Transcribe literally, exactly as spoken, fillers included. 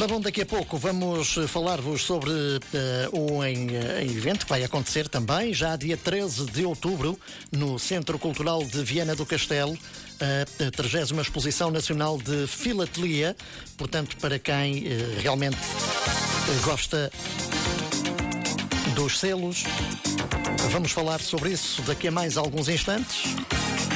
Ora bom, daqui a pouco vamos falar-vos sobre uh, um em, uh, evento que vai acontecer também, já dia treze de outubro, no Centro Cultural de Viana do Castelo, a trigésima Exposição Nacional de Filatelia. Portanto, para quem uh, realmente uh, gosta dos selos, vamos falar sobre isso daqui a mais alguns instantes.